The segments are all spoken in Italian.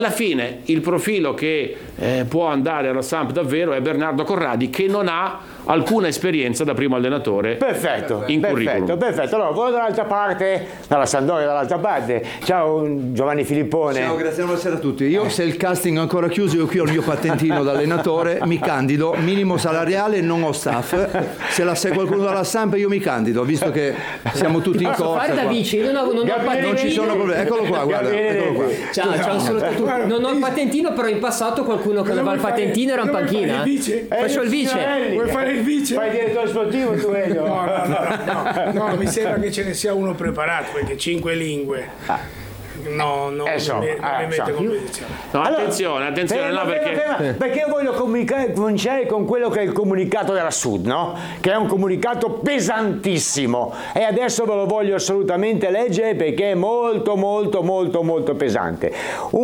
Alla fine il profilo che può andare alla Samp davvero è Bernardo Corradi, che non ha alcuna esperienza da primo allenatore. Perfetto, in curriculum. perfetto. Allora, voi dall'altra parte, dalla Sampdoria dall'altra parte. Ciao Giovanni Filippone. Ciao, grazie, buonasera a tutti. Io, se il casting è ancora chiuso, io qui ho il mio patentino da allenatore, mi candido, minimo salariale, non ho staff. Se la sa qualcuno dalla Samp io mi candido, visto che siamo tutti in corsa. Fare da vice, io non ho il patentino. Non ci sono problemi. Eccolo qua, guarda, eccolo qua. Ciao, solo tu. Non ho il patentino, però in passato qualcuno che aveva il patentino era in panchina. Faccio il vice. Vuoi fare il vice? Fai il direttore sportivo tu, Elio? No, mi sembra che ce ne sia uno preparato, perché 5 lingue. No, non mi mette competizione. No, attenzione, perché io voglio cominciare con quello che è il comunicato della Sud, no? Che è un comunicato pesantissimo, e adesso ve lo voglio assolutamente leggere perché è molto pesante.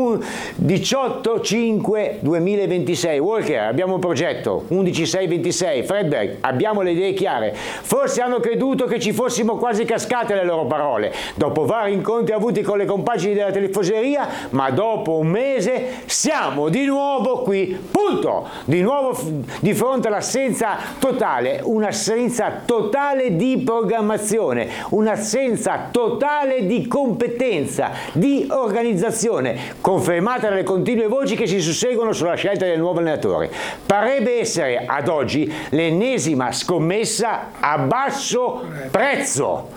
18/5/2026, Walker, abbiamo un progetto. 11/6/26, Fredberg, abbiamo le idee chiare. Forse hanno creduto che ci fossimo quasi cascate le loro parole dopo vari incontri avuti con le compagini della tifoseria, ma dopo un mese siamo di nuovo qui, punto, di nuovo di fronte all'assenza totale, un'assenza totale di programmazione, un'assenza totale di competenza, di organizzazione, confermata dalle continue voci che si susseguono sulla scelta del nuovo allenatore. Parebbe essere ad oggi l'ennesima scommessa a basso prezzo,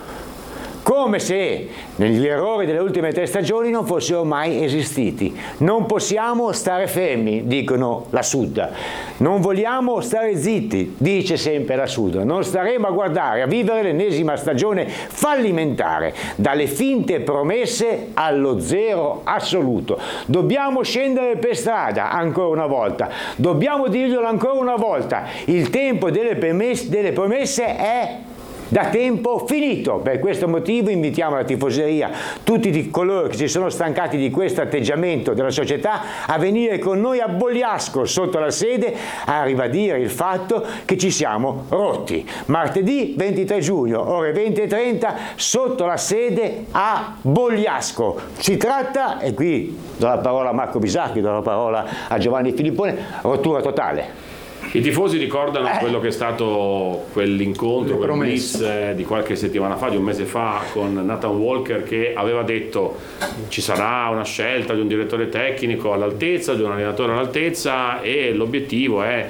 come se gli errori delle ultime 3 stagioni non fossero mai esistiti. Non possiamo stare fermi, dicono la Sud. Non vogliamo stare zitti, dice sempre la Sud. Non staremo a guardare, a vivere l'ennesima stagione fallimentare, dalle finte promesse allo zero assoluto. Dobbiamo scendere per strada ancora una volta. Dobbiamo dirglielo ancora una volta. Il tempo delle promesse è da tempo finito. Per questo motivo invitiamo la tifoseria, tutti coloro che si sono stancati di questo atteggiamento della società, a venire con noi a Bogliasco sotto la sede a ribadire il fatto che ci siamo rotti. Martedì 23 giugno, ore 20:30, sotto la sede a Bogliasco. Si tratta, e qui do la parola a Marco Bisacchi, do la parola a Giovanni Filippone, rottura totale. I tifosi ricordano quello che è stato quell'incontro, quel blitz di qualche settimana fa, di un mese fa, con Nathan Walker, che aveva detto ci sarà una scelta di un direttore tecnico all'altezza, di un allenatore all'altezza, e l'obiettivo è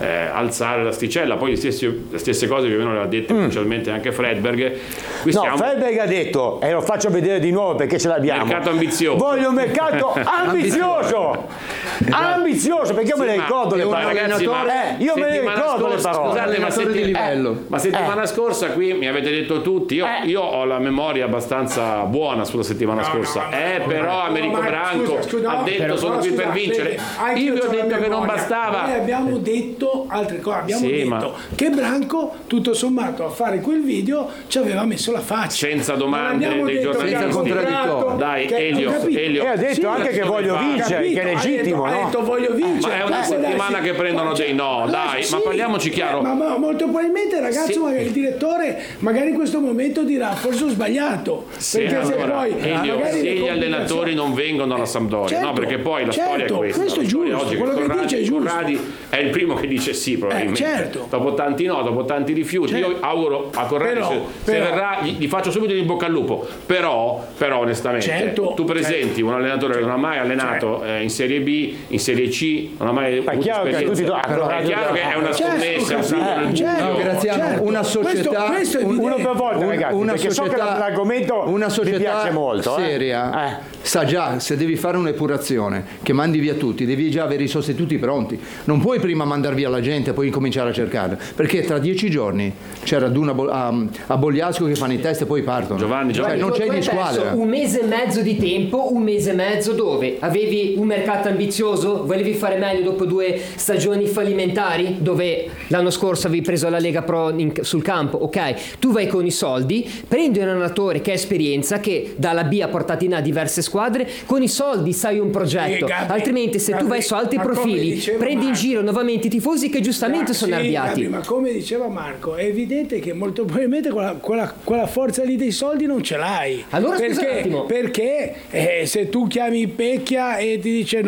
alzare l'asticella. Poi le stesse cose più o meno le ha dette ufficialmente anche Fredberg. Fredberg ha detto, e lo faccio vedere di nuovo perché ce l'abbiamo, mercato ambizioso. Voglio un mercato ambizioso, perché io me le ricordo le parole. Ragazzi, io me ne ricordo le parole. Scusate, ma settimana scorsa qui mi avete detto tutti, io ho la memoria abbastanza buona sulla settimana scorsa, però Americo Branco ha detto sono qui per vincere. Io vi ho detto che non bastava. Noi abbiamo detto altre cose, abbiamo detto che Branco tutto sommato a fare quel video ci aveva messo la faccia. Senza domande dei giornalisti. Senza contraddittorio. Dai, Elio. E ha detto anche che voglio vincere, che è legittimo, ha detto voglio vincere. Ma è una settimana che prendono dei no, dai, ma parliamoci chiaro. Ma molto probabilmente, ragazzo, magari il direttore magari in questo momento dirà forse ho sbagliato. Perché se poi se gli allenatori non vengono alla Sampdoria, no, perché poi la storia è questa. Questo è giusto, quello che dice è giusto. Corradi è il primo che dice sì, probabilmente. Dopo tanti no, dopo tanti rifiuti. Io auguro a Corradi, se verrà, gli faccio subito in bocca al lupo. Però onestamente, tu presenti un allenatore che non ha mai allenato in Serie B, in Serie C, non ha mai avuto esperienza. È chiaro che è una scommessa, una società, uno per volta, ragazzi, perché so che l'argomento vi piace molto, seria, sa già, se devi fare un'epurazione che mandi via tutti, devi già avere i sostituti pronti. Non puoi prima mandare via la gente e poi cominciare a cercare, perché tra 10 giorni c'è raduno a Bogliasco che fanno i test e poi partono. Giovanni, non c'è di squadra. Un mese e mezzo di tempo, un mese e mezzo dove avevi un mercato ambizioso, volevi fare meglio dopo 2 stagioni fallimentari, dove l'anno scorso avevi preso la Lega Pro sul campo, ok, tu vai con i soldi, prendi un allenatore che ha esperienza, che dalla B ha portato in A diverse squadre, con i soldi sai un progetto, altrimenti se tu vai su altri profili prendi in giro nuovamente i tifosi che giustamente sono arrabbiati. Ma come diceva Marco, è evidente che molto probabilmente quella forza lì dei soldi non ce l'hai. Allora scusa un attimo. Perché se tu chiami Pecchia e ti dice